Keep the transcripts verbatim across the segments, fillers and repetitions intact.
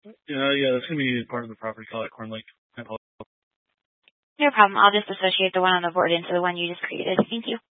Yeah, yeah, that's going to be part of the property call at Corn Lake. I apologize. No problem. I'll just associate the one on the board into the one you just created. Thank you.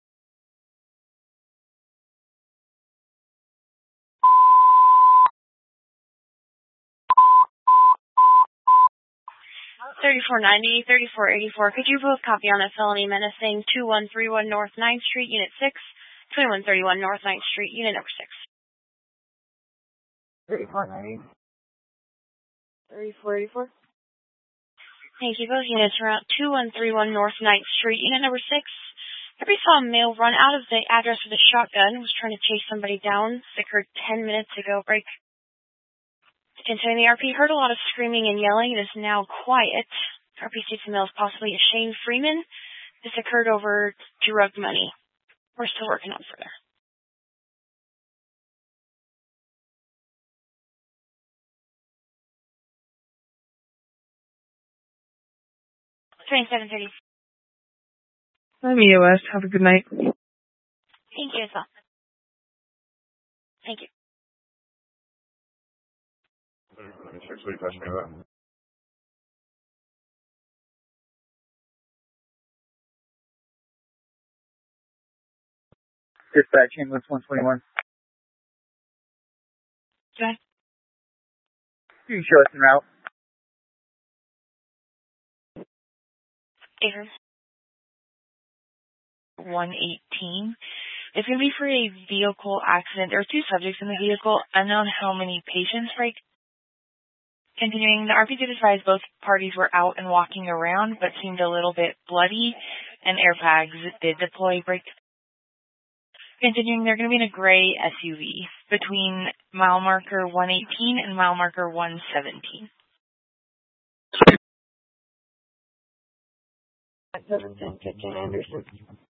thirty-four ninety, thirty-four eighty-four. Could you both copy on a felony menacing two one three one North ninth Street, Unit six, twenty-one thirty-one North ninth Street, Unit number six. thirty-four ninety. thirty-four eighty-four. Thank you. Both units are at two one three one North ninth Street, Unit number six. Every saw a male run out of the address with a shotgun, was trying to chase somebody down. This occurred ten minutes ago. Break. Continuing, the R P heard a lot of screaming and yelling. It is now quiet. R P states the male is possibly a Shane Freeman. This occurred over drug money. We're still working on further. twenty-seven thirty. I'm E O S. Have a good night. Thank you as well. Thank you. Let me check so you touch me about. Dispatch ambulance one twenty-one. Okay. You can show us en route. Avery. one eighteen. It's going to be for a vehicle accident. There are two subjects in the vehicle. Unknown how many patients, right? Continuing, the R P did advise both parties were out and walking around, but seemed a little bit bloody, and airbags did deploy. Break. Continuing, they're going to be in a gray S U V between mile marker one eighteen and mile marker one seventeen. seven ten fifteen Anderson.